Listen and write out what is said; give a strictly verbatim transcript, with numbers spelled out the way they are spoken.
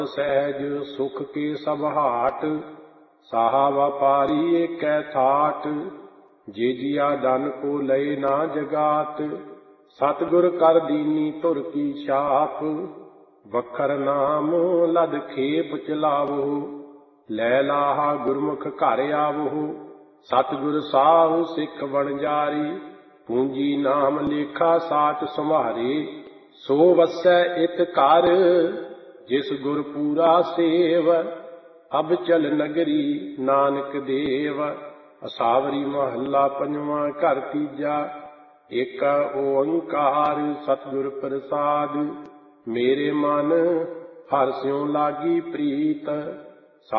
सहज सुख के सब हाट, साहा व्यापारी एकै थाट। जे जिया धन को लय ना जगात, सतगुर कर दीनी तुर की छाप। बखर नाम लद खेप चलावो, लै लाहा गुरमुख घर आवो। सतगुर साहु सिख बन जारी, पूंजी नाम लेखा साच संभारे। सो वसै इत कर, जिस गुर पूरा सेव। अब चल नगरी नानक देव। असावरी महला पंजवा घर तीजा, एक ओंकार सतगुर प्रसाद। मेरे मन हर स्यों लागी प्रीत,